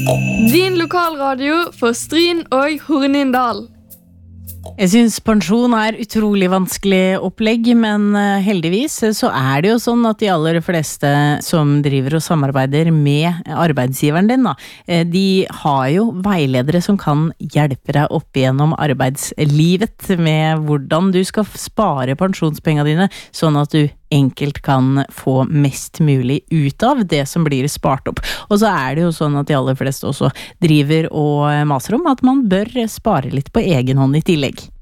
Din lokalradio for Stryn og Hornindal. Jeg synes pensjon utrolig vanskelig opplegg, men heldigvis så det jo sånn at de aller fleste som driver og samarbeider med arbeidsgiveren din, de har jo veiledere som kan hjelpe deg opp igjennom arbeidslivet med hvordan du skal spare pensjonspengene dine, sånn at du enkelt kan få mest mulig ut av det som blir spart opp. Og så det jo sånn at de aller fleste også driver og maser om at man bør spare litt på egen hånd i tillegg.